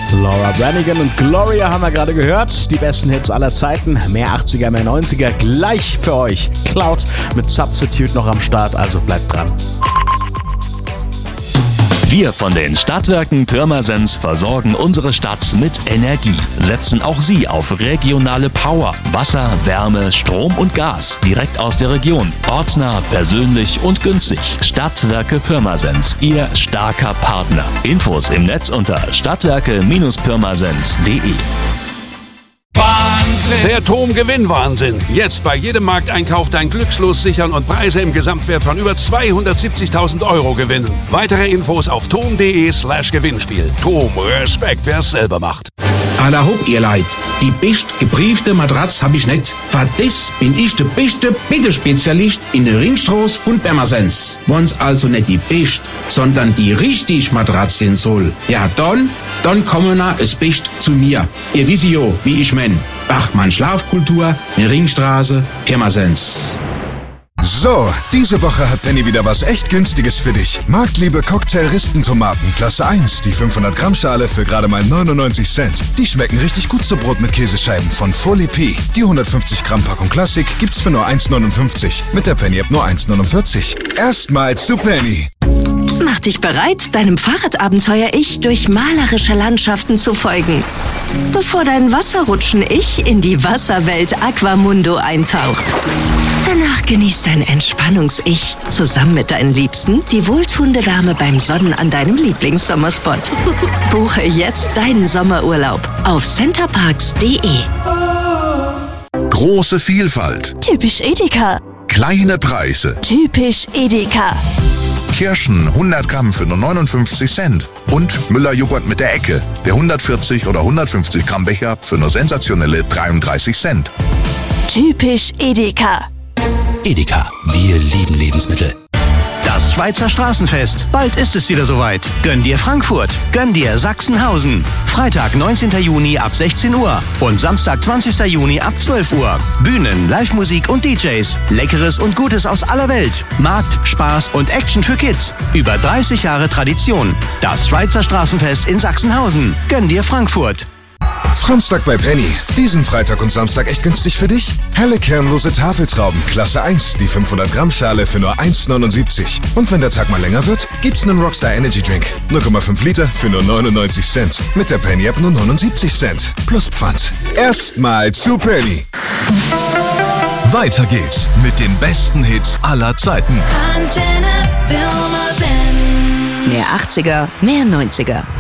Laura Branigan und Gloria haben wir gerade gehört. Die besten Hits aller Zeiten. Mehr 80er, mehr 90er. Gleich für euch. Cloud mit Substitute noch am Start, also bleibt dran. Wir von den Stadtwerken Pirmasens versorgen unsere Stadt mit Energie, setzen auch Sie auf regionale Power, Wasser, Wärme, Strom und Gas direkt aus der Region. Ortsnah, persönlich und günstig. Stadtwerke Pirmasens, Ihr starker Partner. Infos im Netz unter stadtwerke-pirmasens.de. Der TOM-Gewinnwahnsinn. Jetzt bei jedem Markteinkauf dein Glückslos sichern und Preise im Gesamtwert von über 270.000 Euro gewinnen. Weitere Infos auf tom.de/Gewinnspiel. TOM, Respekt, wer es selber macht. Alla hopp, ihr Leid. Die best gebriefte Matratz hab ich nicht. Für das bin ich der beste Bittespezialist in der Ringstraße von Pirmasens. Wenn's also nicht die best, sondern die richtig Matratz sein soll, ja dann kommen na es best zu mir. Ihr wisst jo, wie ich mein. Bachmann Schlafkultur, in Ringstraße, Pirmasens. So, diese Woche hat Penny wieder was echt Günstiges für dich. Marktliebe Cocktail-Rispentomaten, Klasse 1, die 500 Gramm Schale für gerade mal 99 Cent. Die schmecken richtig gut zu Brot mit Käsescheiben von Folie P. Die 150 Gramm Packung Klassik gibt's für nur 1,59. Mit der Penny-App nur 1,49. Erstmal zu Penny. Mach dich bereit, deinem Fahrradabenteuer-Ich durch malerische Landschaften zu folgen. Bevor dein Wasserrutschen-Ich in die Wasserwelt Aquamundo eintaucht. Danach genießt dein Entspannungs-Ich zusammen mit deinen Liebsten die wohltuende Wärme beim Sonnen an deinem Lieblingssommerspot. Buche jetzt deinen Sommerurlaub auf centerparks.de. Große Vielfalt. Typisch Edeka. Kleine Preise. Typisch Edeka. Kirschen 100 Gramm für nur 59 Cent. Und Müller-Joghurt mit der Ecke. Der 140 oder 150 Gramm Becher für nur sensationelle 33 Cent. Typisch Edeka. Edeka, wir lieben Lebensmittel. Das Schweizer Straßenfest. Bald ist es wieder soweit. Gönn dir Frankfurt. Gönn dir Sachsenhausen. Freitag, 19. Juni ab 16 Uhr. Und Samstag, 20. Juni ab 12 Uhr. Bühnen, Live-Musik und DJs. Leckeres und Gutes aus aller Welt. Markt, Spaß und Action für Kids. Über 30 Jahre Tradition. Das Schweizer Straßenfest in Sachsenhausen. Gönn dir Frankfurt. Samstag bei Penny. Diesen Freitag und Samstag echt günstig für dich? Helle kernlose Tafeltrauben, Klasse 1, die 500 Gramm Schale für nur 1,79. Und wenn der Tag mal länger wird, gibt's einen Rockstar Energy Drink. 0,5 Liter für nur 99 Cent. Mit der Penny-App nur 79 Cent. Plus Pfand. Erstmal zu Penny. Weiter geht's mit den besten Hits aller Zeiten. Mehr 80er, mehr 90er.